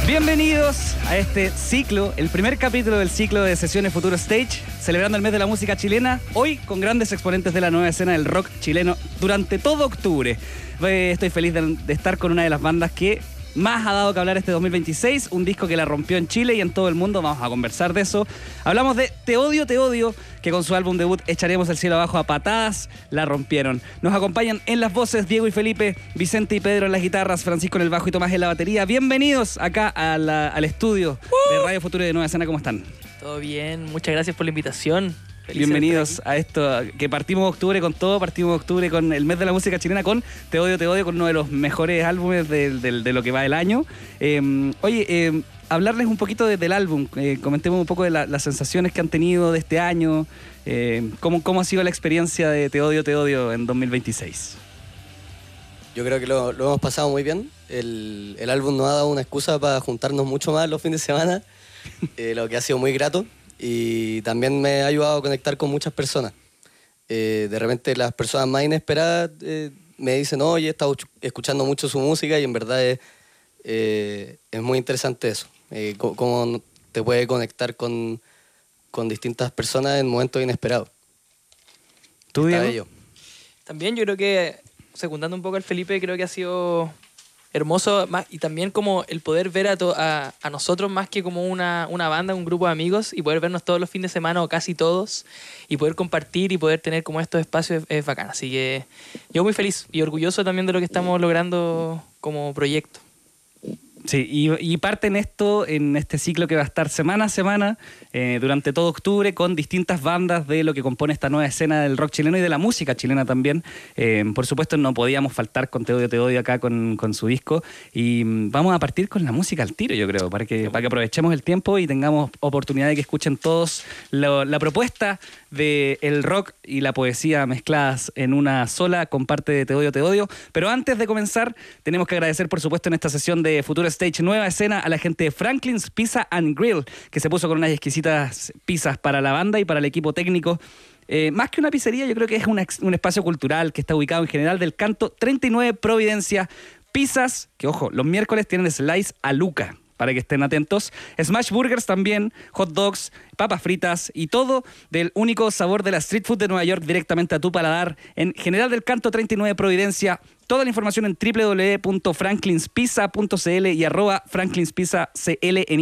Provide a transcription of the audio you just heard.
Bienvenidos a este ciclo, el primer capítulo del ciclo de sesiones Futuro Stage, celebrando el mes de la música chilena, hoy con grandes exponentes de la nueva escena del rock chileno durante todo octubre. Estoy feliz de estar con una de las bandas que más ha dado que hablar este 2026, un disco que la rompió en Chile y en todo el mundo. Vamos a conversar de eso. Hablamos de Te Odio, que con su álbum debut Echaremos el cielo abajo a patadas, la rompieron. Nos acompañan en las voces Diego y Felipe, Vicente y Pedro en las guitarras, Francisco en el bajo y Tomás en la batería. Bienvenidos acá al estudio de Radio Futuro y de Nueva Escena. ¿Cómo están? Todo bien, muchas gracias por la invitación. Bienvenidos a esto, que partimos octubre con todo, partimos octubre con el mes de la música chilena, con Te Odio, con uno de los mejores álbumes de lo que va el año. Hablarles un poquito del álbum, comentemos un poco de las sensaciones que han tenido de este año, cómo ha sido la experiencia de Te Odio en 2026. Yo creo que lo hemos pasado muy bien. El álbum nos ha dado una excusa para juntarnos mucho más los fines de semana, lo que ha sido muy grato. Y también me ha ayudado a conectar con muchas personas. De repente las personas más inesperadas me dicen, oye, he estado escuchando mucho su música, y en verdad es muy interesante eso. Cómo te puede conectar con distintas personas en momentos inesperados. ¿Tú, Diego? También yo creo que, secundando un poco al Felipe, creo que ha sido hermoso, y también como el poder ver a nosotros más que como una banda, un grupo de amigos, y poder vernos todos los fines de semana o casi todos, y poder compartir y poder tener como estos espacios es bacán. Así que yo muy feliz y orgulloso también de lo que estamos logrando como proyecto. Sí, y parten esto en este ciclo que va a estar semana a semana durante todo octubre, con distintas bandas de lo que compone esta nueva escena del rock chileno y de la música chilena también. Por supuesto, no podíamos faltar con Te Odio acá con su disco, y vamos a partir con la música al tiro, yo creo, para que aprovechemos el tiempo y tengamos oportunidad de que escuchen todos la propuesta del rock y la poesía mezcladas en una sola, con parte de Te Odio. Pero antes de comenzar, tenemos que agradecer, por supuesto, en esta sesión de Futuro Stage Nueva Escena a la gente de Franklin's Pizza and Grill, que se puso con unas exquisitas pizzas para la banda y para el equipo técnico. Más que una pizzería, yo creo que es un espacio cultural que está ubicado en General del Canto 39 Providencia. Pizzas que, ojo, los miércoles tienen slice a Luca, para que estén atentos. Smash Burgers también, hot dogs, papas fritas y todo del único sabor de la street food de Nueva York directamente a tu paladar en General del Canto 39 Providencia. Toda la información en www.franklinspizza.cl y @franklinspizzacl en